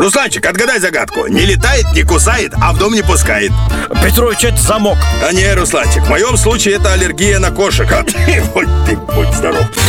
Русланчик, отгадай загадку. Не летает, не кусает, а в дом не пускает. Петрович, это замок. А не, Русланчик, в моем случае это аллергия на кошек. Будь здоров.